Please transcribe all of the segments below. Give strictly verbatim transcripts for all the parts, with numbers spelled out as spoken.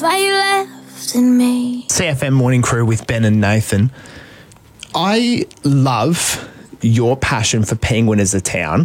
Why you left in me? C F M Morning Crew with Ben and Nathan. I love your passion for Penguin as a town.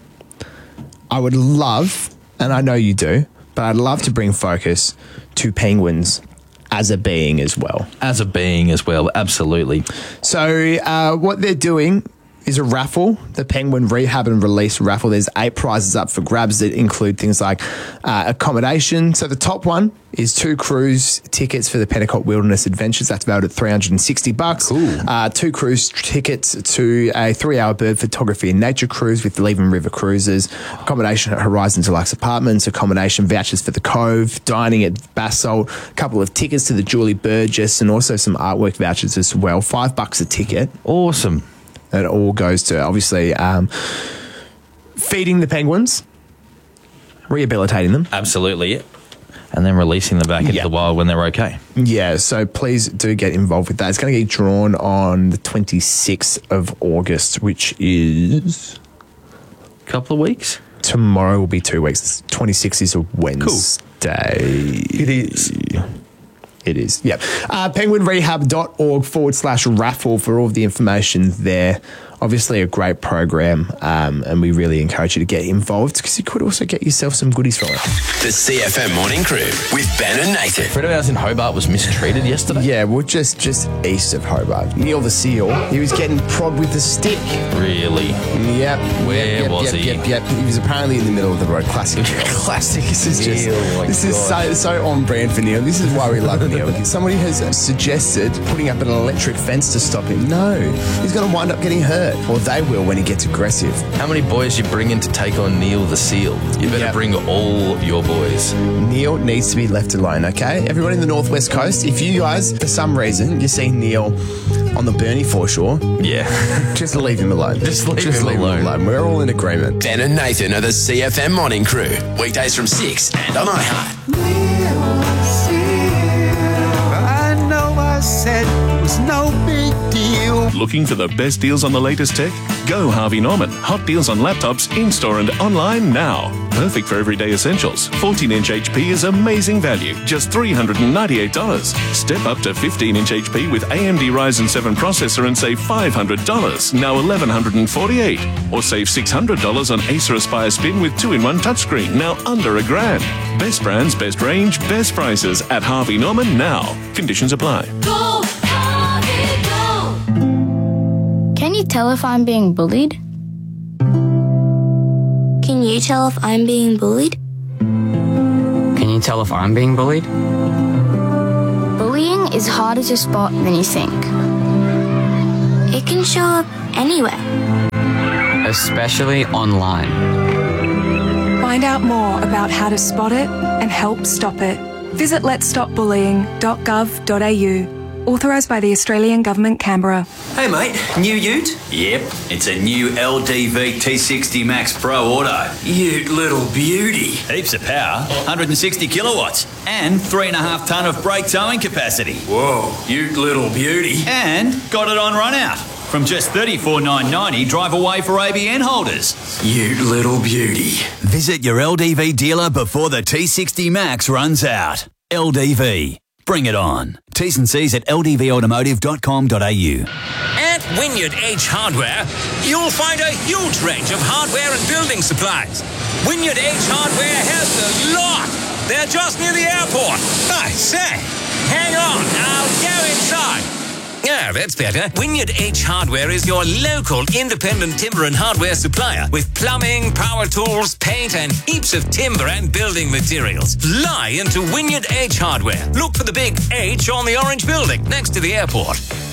I would love, and I know you do, but I'd love to bring focus to Penguins as a being as well. As a being as well, absolutely. So uh, what they're doing is a raffle, the Penguin Rehab and Release raffle. There's eight prizes up for grabs that include things like uh, accommodation. So the top one is two cruise tickets for the Pentecote Wilderness Adventures. That's valued at three hundred sixty bucks. Cool. Uh, two cruise tickets to a three-hour bird photography and nature cruise with the Leven River Cruises. Accommodation at Horizon Deluxe Apartments. Accommodation vouchers for the Cove. Dining at Basalt. A couple of tickets to the Julie Burgess and also some artwork vouchers as well. Five bucks a ticket. Awesome. It all goes to, obviously, um, feeding the penguins, rehabilitating them. Absolutely. And then releasing them back into Yeah. the wild when they're okay. Yeah, so please do get involved with that. It's going to get drawn on the twenty-sixth of August, which is... Couple of weeks? Tomorrow will be two weeks. twenty-sixth is a Wednesday. It is. It is, yep. Uh, penguinrehab.org forward slash raffle for all of the information there. Obviously a great program, um, and we really encourage you to get involved because you could also get yourself some goodies from it. The C F M Morning Crew with Ben and Nathan. A friend of ours in Hobart was mistreated yesterday. Yeah, well, just just east of Hobart. Neil the seal, he was getting prodded with a stick. Really? Yep. Where yep, was yep, he? Yep, yep, He was apparently in the middle of the road. Classic Neil. Classic. This is just, Neil, my this is God. so, so on brand for Neil. This is why we love Neil. Somebody has suggested putting up an electric fence to stop him. No, he's going to wind up getting hurt, or they will when he gets aggressive. How many boys you bring in to take on Neil the seal? You better Yep. bring all your boys. Neil needs to be left alone, okay? Everyone in the Northwest Coast, if you guys, for some reason, you see Neil on the Burnie foreshore, Yeah. just leave him alone. Just leave just him leave alone. him alone. We're all in agreement. Ben and Nathan are the C F M Morning Crew. Weekdays from six and on iHeart. I know I said it was no big deal. Looking for the best deals on the latest tech? Go Harvey Norman. Hot deals on laptops in-store and online now. Perfect for everyday essentials. fourteen inch H P is amazing value, just three hundred ninety-eight dollars. Step up to fifteen inch H P with A M D Ryzen seven processor and save five hundred dollars, now eleven forty-eight dollars. Or save six hundred dollars on Acer Aspire Spin with two in one touchscreen, now under a grand. Best brands, best range, best prices at Harvey Norman now. Conditions apply. Go, Harvey, go. Can you tell if I'm being bullied? Can you tell if I'm being bullied? Can you tell if I'm being bullied? Bullying is harder to spot than you think. It can show up anywhere. Especially online. Find out more about how to spot it and help stop it. Visit lets stop bullying dot gov dot a u. Authorised by the Australian Government, Canberra. Hey mate, new ute? Yep, it's a new L D V T sixty Max Pro Auto. Ute little beauty. Heaps of power, one hundred sixty kilowatts, and three and a half tonne of brake towing capacity. Whoa, ute little beauty. And got it on run out. From just thirty-four thousand nine hundred ninety dollars, drive away for A B N holders. Ute little beauty. Visit your L D V dealer before the T sixty Max runs out. L D V. Bring it on. T's and C's at l d v automotive dot com dot a u. At Wynyard Edge Hardware, you'll find a huge range of hardware and building supplies. Wynyard Edge Hardware has a lot. They're just near the airport. I say, hang on, I'll go inside. Yeah, that's better. Wynyard Edge Hardware is your local independent timber and hardware supplier with plumbing, power tools, paint, and heaps of timber and building materials. Fly into Wynyard Edge Hardware. Look for the big H on the orange building next to the airport.